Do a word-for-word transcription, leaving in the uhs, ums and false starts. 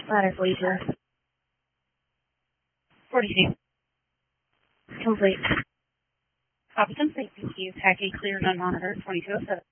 Ladder leisure. forty-two. Complete. Copy complete. Thank you. Tacky cleared on monitor twenty-two oh seven.